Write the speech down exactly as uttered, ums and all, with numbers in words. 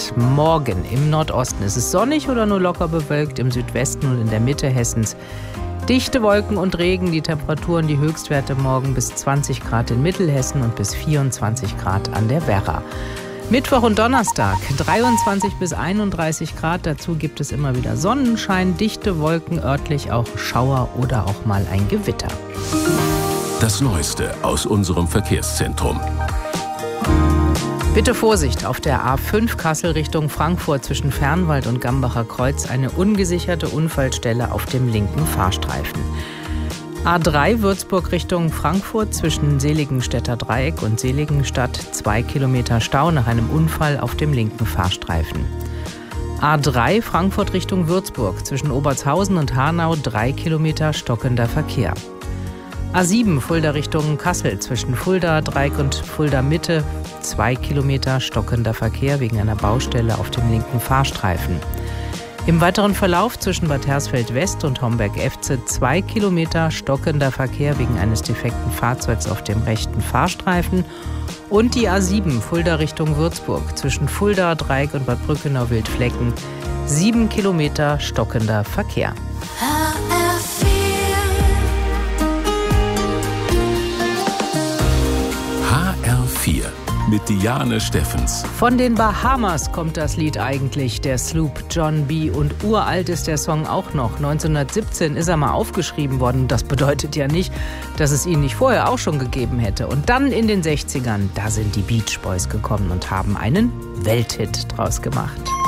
Nacht. Morgen im Nordosten ist es sonnig oder nur locker bewölkt, im Südwesten und in der Mitte Hessens dichte Wolken und Regen. Die Temperaturen, die Höchstwerte morgen bis zwanzig Grad in Mittelhessen und bis vierundzwanzig Grad an der Werra. Mittwoch und Donnerstag dreiundzwanzig bis einunddreißig Grad. Dazu gibt es immer wieder Sonnenschein, dichte Wolken, örtlich auch Schauer oder auch mal ein Gewitter. Das Neueste aus unserem Verkehrszentrum. Bitte Vorsicht, auf der A fünf Kassel Richtung Frankfurt zwischen Fernwald und Gambacher Kreuz eine ungesicherte Unfallstelle auf dem linken Fahrstreifen. A drei Würzburg Richtung Frankfurt zwischen Seligenstädter Dreieck und Seligenstadt zwei Kilometer Stau nach einem Unfall auf dem linken Fahrstreifen. A drei Frankfurt Richtung Würzburg zwischen Obertshausen und Hanau drei Kilometer stockender Verkehr. A sieben Fulda Richtung Kassel zwischen Fulda Dreieck und Fulda Mitte zwei Kilometer stockender Verkehr wegen einer Baustelle auf dem linken Fahrstreifen. Im weiteren Verlauf zwischen Bad Hersfeld West und Homberg-Efze zwei Kilometer stockender Verkehr wegen eines defekten Fahrzeugs auf dem rechten Fahrstreifen. Und die A sieben Fulda Richtung Würzburg zwischen Fulda Dreieck und Bad Brückenau-Wildflecken sieben Kilometer stockender Verkehr. H R vier mit Diane Steffens. Von den Bahamas kommt das Lied eigentlich, der Sloop John B. Und uralt ist der Song auch noch. neunzehnhundertsiebzehn ist er mal aufgeschrieben worden. Das bedeutet ja nicht, dass es ihn nicht vorher auch schon gegeben hätte. Und dann in den sechzigern, da sind die Beach Boys gekommen und haben einen Welthit draus gemacht.